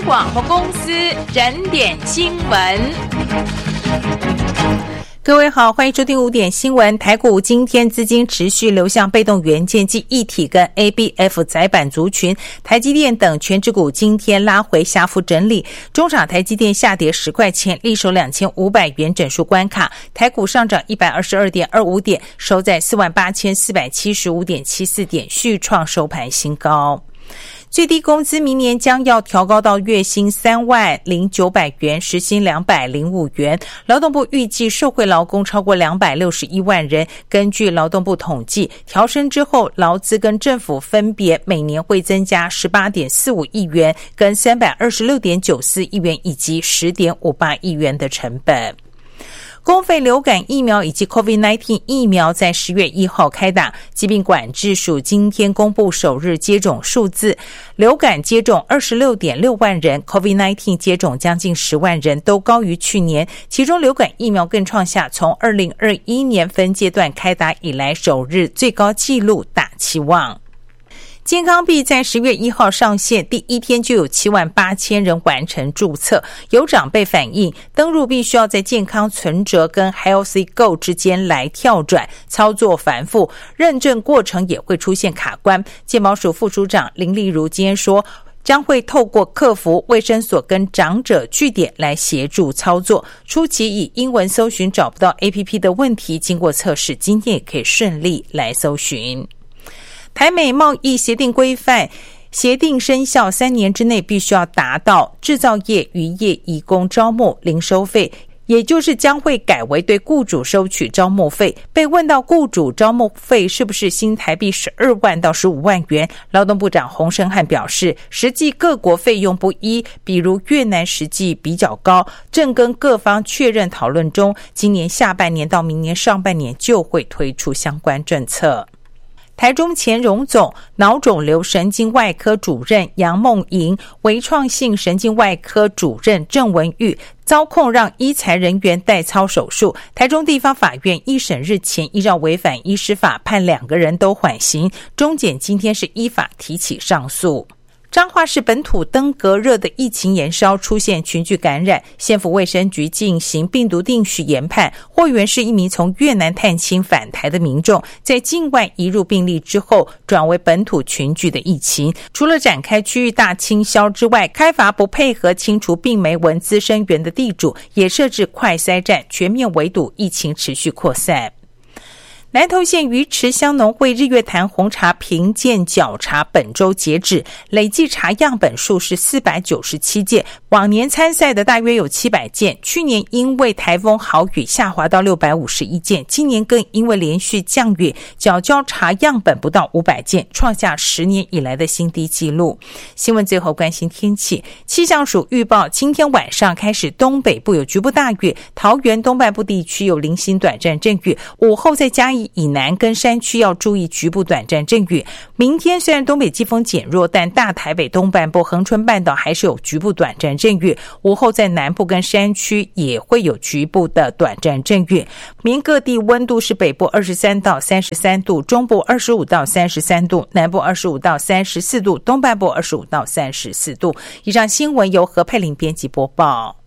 广播公司整点新闻。 各位好，欢迎收听5点新闻。台股今天资金持续流向被动元件及液体跟 ABF 载板族群，台积电等全指股今天拉回下幅整理，中场台积电下跌10块钱，力守2500元整数关卡，台股上涨 122.25 点，收在 48,475.74 点，续创收盘新高。最低工资明年将要调高到月薪30900元，时薪205元。劳动部预计受惠劳工超过261万人，根据劳动部统计，调升之后，劳资跟政府分别每年会增加 18.45 亿元跟 326.94 亿元以及 10.58 亿元的成本。公费流感疫苗以及 COVID-19 疫苗在10月1号开打，疾病管制署今天公布首日接种数字，流感接种 26.6 万人， COVID-19 接种将近10万人，都高于去年，其中流感疫苗更创下从2021年分阶段开打以来首日最高纪录，打期望。健康币在10月1号上线，第一天就有78000人完成注册。有长辈反映，登入必须要在健康存折跟 Healthy Go 之间来跳转，操作繁复，认证过程也会出现卡关。健保署副署长林丽如今天说，将会透过客服、卫生所跟长者据点来协助操作。初期以英文搜寻找不到 APP 的问题，经过测试，今天也可以顺利来搜寻。台美贸易协定规范，协定生效3年之内必须要达到制造业、渔业、移工招募零收费，也就是将会改为对雇主收取招募费。被问到雇主招募费是不是新台币12万到15万元，劳动部长洪胜汉表示，实际各国费用不一，比如越南实际比较高，正跟各方确认讨论中，今年下半年到明年上半年就会推出相关政策。台中前荣总、脑肿瘤神经外科主任杨梦莹、微创性神经外科主任郑文玉遭控让医材人员代操手术，台中地方法院一审日前依照违反医师法判2个人都缓刑，中检今天是依法提起上诉。彰化市本土登革热的疫情延烧，出现群聚感染，县府卫生局进行病毒定序研判，货源是一名从越南探亲返台的民众，在境外移入病例之后转为本土群聚的疫情。除了展开区域大清消之外，开罚不配合清除病媒蚊滋生源的地主，也设置快筛站，全面围堵疫情持续扩散。南投县鱼池乡农会日月潭红茶评鉴缴茶本周截止，累计茶样本数是497件，往年参赛的大约有700件，去年因为台风豪雨下滑到651件，今年更因为连续降雨，缴交茶样本不到500件，创下10年以来的新低纪录。新闻最后关心天气，气象署预报今天晚上开始东北部有局部大雨，桃园东半部地区有零星短暂阵雨，午后再加以南跟山区要注意局部短暂阵雨。明天虽然东北季风减弱，但大台北东半部、恒春半岛还是有局部短暂阵雨，午后在南部跟山区也会有局部的短暂阵雨。明天各地温度是北部23到33度，中部25到33度，南部25到34度，东半部25到34度。以上新闻由何佩玲编辑播报。